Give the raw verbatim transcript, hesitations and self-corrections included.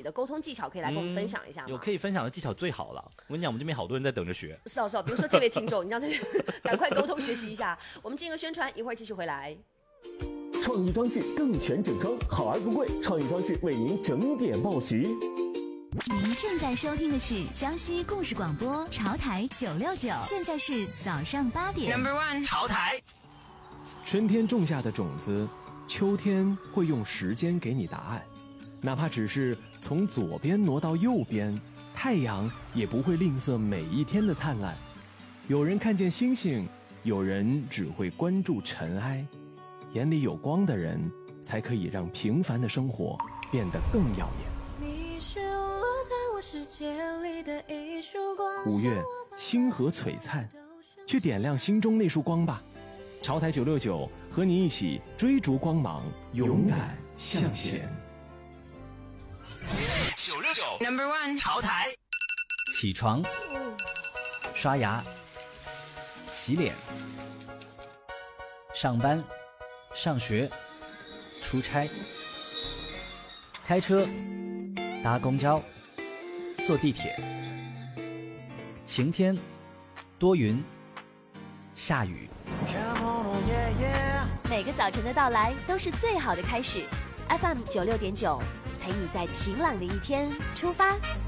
的沟通技巧可以来跟我们分享一下吗？ 嗯、有可以分享的技巧最好了。我跟你讲，我们这边好多人在等着学。 是啊是啊，比如说这位听众，你让他赶快沟通学习一下。我们进个宣传，一会儿继续回来。 创意装饰更全整装，好而不贵。创意装饰为您整点报时。 您正在收听的是江西故事广播潮台九六九，现在是早上八点。 Number one， 潮台。 春天种下的种子，秋天会用时间给你答案。哪怕只是从左边挪到右边，太阳也不会吝啬每一天的灿烂。有人看见星星，有人只会关注尘埃。眼里有光的人，才可以让平凡的生活变得更耀眼。五月，星河璀璨，去点亮心中那束光吧。潮台九六九和你一起追逐光芒，勇敢向前。 九六九 Number one， 潮台。 起床，刷牙，洗脸，上班，上学，出差，开车，搭公交，坐地铁。晴天，多云，下雨。 每个早晨的到来都是最好的开始。F M 九六点九，陪你在晴朗的一天出发。